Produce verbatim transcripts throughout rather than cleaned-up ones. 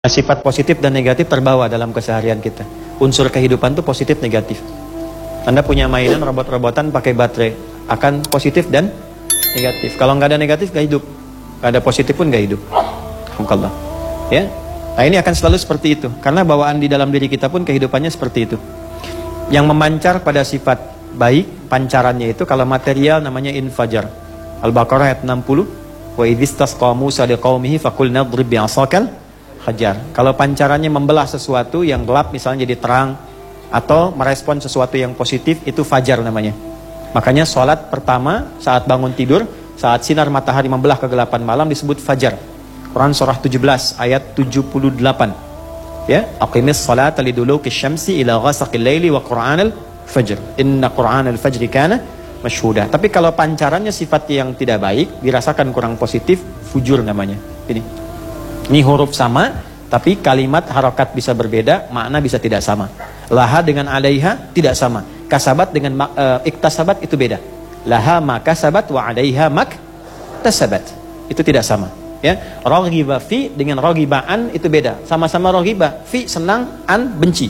Sifat positif dan negatif terbawa dalam keseharian kita. Unsur kehidupan itu positif negatif. Anda punya mainan robot-robotan pakai baterai, akan positif dan negatif. Kalau nggak ada negatif nggak hidup, nggak ada positif pun nggak hidup. Alhamdulillah. Ya, nah ini akan selalu seperti itu. Karena bawaan di dalam diri kita pun kehidupannya seperti itu. Yang memancar pada sifat baik, pancarannya itu kalau material namanya infajar. Al-Baqarah ayat enam puluh. Wa idhistasqa Musa liqaumihi faqulna idrib bi'asakal hajar. Kalau pancarannya membelah sesuatu yang gelap misalnya jadi terang, atau merespon sesuatu yang positif, itu fajar namanya. Makanya sholat pertama saat bangun tidur, saat sinar matahari membelah kegelapan malam disebut fajar. Quran surah tujuh belas ayat tujuh puluh delapan. Ya, aqimis sholata liduluki syamsi ila ghasaqil laili wa qur'anal fajr. Inna qur'anal fajri kana masyhuda. Tapi kalau pancarannya sifat yang tidak baik, dirasakan kurang positif, fujur namanya. Ini. Ini huruf sama, tapi kalimat harokat bisa berbeda, makna bisa tidak sama. Laha dengan alaiha tidak sama. Kasabat dengan uh, iktasabat itu beda. Laha makasabat wa alaiha mak tasabat. Itu tidak sama. Ya, raghiba fi dengan raghibaan itu beda. Sama-sama raghiba, fi senang, an benci.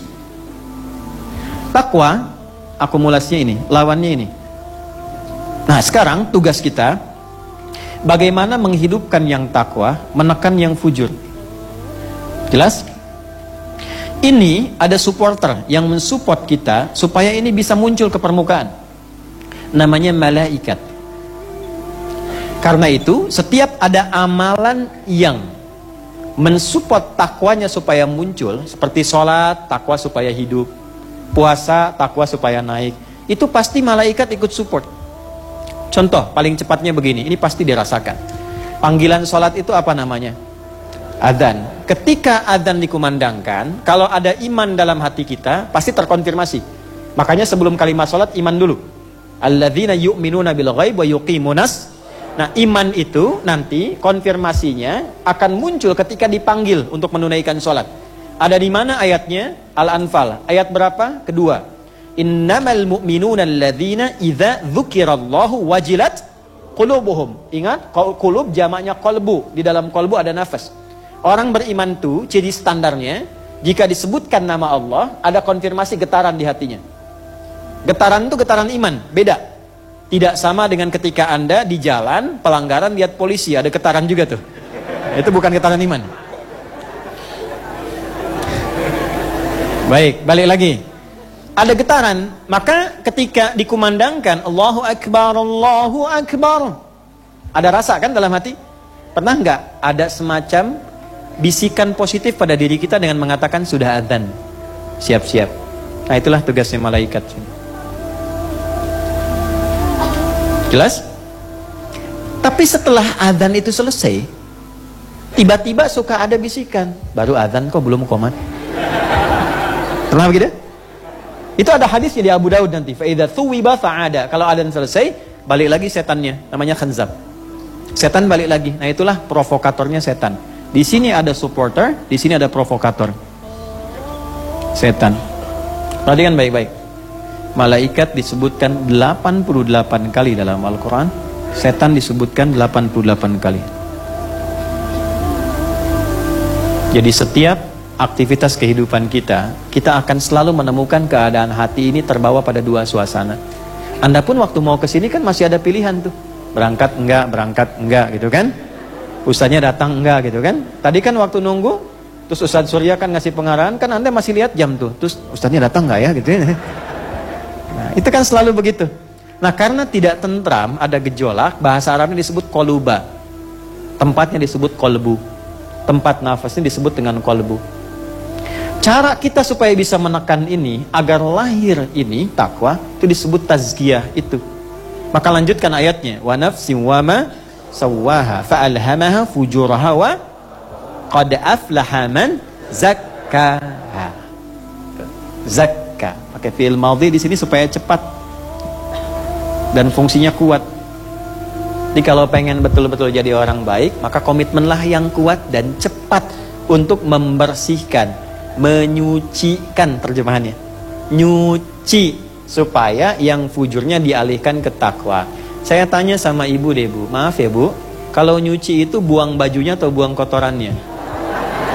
Takwa akumulasinya ini, lawannya ini. Nah, sekarang tugas kita bagaimana menghidupkan yang takwa, menekan yang fujur. Jelas? Ini ada supporter yang mensupport kita supaya ini bisa muncul ke permukaan. Namanya malaikat. Karena itu, setiap ada amalan yang mensupport takwanya supaya muncul, seperti sholat, takwa supaya hidup, puasa, takwa supaya naik, itu pasti malaikat ikut support. Contoh paling cepatnya begini, ini pasti dirasakan. Panggilan sholat itu apa namanya? Adzan. Ketika adzan dikumandangkan, kalau ada iman dalam hati kita, pasti terkonfirmasi. Makanya sebelum kalimat sholat, iman dulu. Alladzina yu'minuna bil ghaib wa yuqimunas. Nah, iman itu nanti konfirmasinya akan muncul ketika dipanggil untuk menunaikan sholat. Ada di mana ayatnya? Al-Anfal. Ayat berapa? Kedua. Innamal mu'minuna alladzina idza dzukirallahu wajilat qulubuhum. Ingat, qulub jamaknya qalbu. Di dalam qalbu ada nafas. Orang beriman tuh ciri standarnya, jika disebutkan nama Allah, ada konfirmasi getaran di hatinya. Getaran itu getaran iman, beda. Tidak sama dengan ketika Anda di jalan pelanggaran lihat polisi, ada getaran juga tuh. Itu bukan getaran iman. Baik, balik lagi. Ada getaran, maka ketika dikumandangkan Allahu Akbar, Allahu Akbar, ada rasa kan dalam hati? Pernah nggak ada semacam bisikan positif pada diri kita dengan mengatakan sudah adzan, siap-siap? Nah, itulah tugasnya malaikat. Jelas? Tapi setelah adzan itu selesai, tiba-tiba suka ada bisikan, baru adzan kok belum qomat. Pernah begitu? Itu ada hadisnya di Abu Daud nanti. Fa idza thuwiba fa'ada. Kalau adzan selesai, balik lagi setannya, namanya khanzab. Setan balik lagi. Nah, itulah provokatornya setan. Di sini ada supporter, di sini ada provokator. Setan. Perhatikan baik-baik. Malaikat disebutkan delapan puluh delapan kali dalam Al-Qur'an. Setan disebutkan delapan puluh delapan kali. Jadi setiap aktivitas kehidupan kita, kita akan selalu menemukan keadaan hati ini terbawa pada dua suasana. Anda pun waktu mau ke sini kan masih ada pilihan tuh. Berangkat enggak, berangkat enggak gitu kan? Ustaznya datang enggak gitu kan? Tadi kan waktu nunggu, terus Ustaz Surya kan ngasih pengarahan, kan Anda masih lihat jam tuh. Terus Ustaznya datang enggak ya gitu ya? Nah, itu kan selalu begitu. Nah, karena tidak tentram, ada gejolak, bahasa Arabnya disebut koluba. Tempatnya disebut kolbu. Tempat nafasnya disebut dengan kolbu. Cara kita supaya bisa menekan ini, agar lahir ini, takwa, itu disebut tazkiyah itu. Maka lanjutkan ayatnya. Wa nafsin wa ma sawwaha fa'alhamaha fujuraha wa qad aflaha man zakkaha. Zakka. Pakai fi'il madhi di sini supaya cepat dan fungsinya kuat. Jadi kalau pengen betul-betul jadi orang baik, maka komitmenlah yang kuat dan cepat untuk membersihkan, menyucikan, terjemahannya nyuci, supaya yang fujurnya dialihkan ke takwa. Saya tanya sama ibu deh bu, maaf ya bu, kalau nyuci itu buang bajunya atau buang kotorannya?